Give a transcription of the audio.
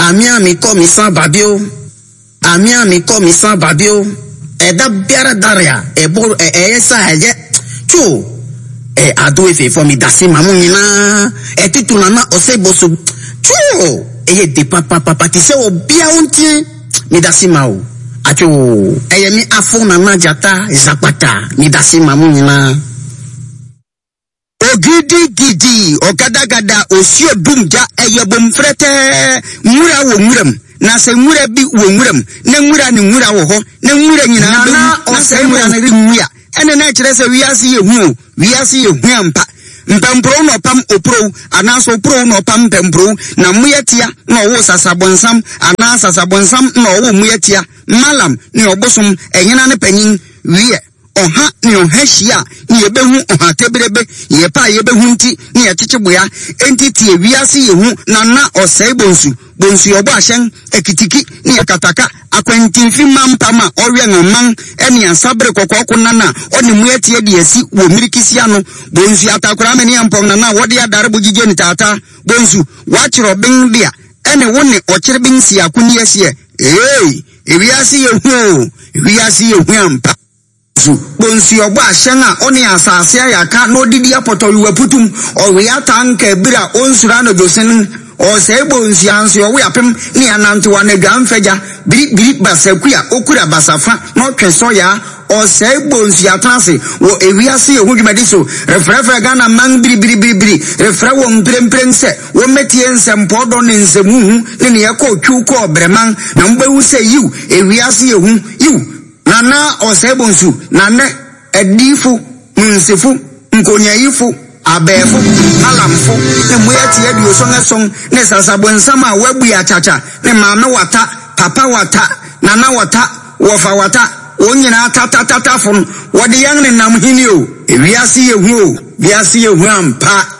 ami komi san babio ami komi san babio eda biara daria ebo esa eje chu ado efe for mi dasi mamu nyina etitula na osebosu chu de papa ti se obia onti mi dasi mawo acho mi afuna na jata zapata mi dasi mamu nyina ogidi ogadagada osio dumja bom frete mura wo muram na se mura bi wo muram na mura ni mura wo ho na mura nyina na o se mura na ri muya ene na kire se wiase ye hu ampa mpempro no pam opro anaso opro no pam mpempro na muyetia na owo sasabonsam ana sasabonsam na owo muyetia malam ni obosom enyina ne panyin wie oha ni ohahia ni yebehu oha tebrebe yepa yebehu nti ni yekekeboya entity ewiase yehu na osai bonsu yobo ahyen ekitiki ni yakataka akwantinfi mampama orwe ngaman ene asabre kokoko nana oni muyetie de asi wo mirikisia no bonsu atakora meni ampom na wode adare bogije ni tata bonsu wachiro bin bia ene woni okire bin si akuni asie ewiase yehu ampa bonsi ogbo ahyenga oni asase ayaka no didi apoto yuwaputum owe atanka bira onsura no josen o se bonsi anso owe apem ni ananto wana dwamfeja biri basakua okura basafa no tweso ya o se bonsi atanse wo ewiase ehudwumadi so refrefe Ghana man biri refre wo mpremprense wo metie nsempo do ne nsemu ne yakọ twuko breman na mbewu se yiw ewiase ehu yiw nana osebonsu nane edifu nsefu nkonyayifu abefu alamfu ne muyati edi osongason ne sasabonsama wabu ya chacha ne mame wata papa wata nana wata wofa wata onyina tata fun wode yang ne nam hini o ewiase yehu ampa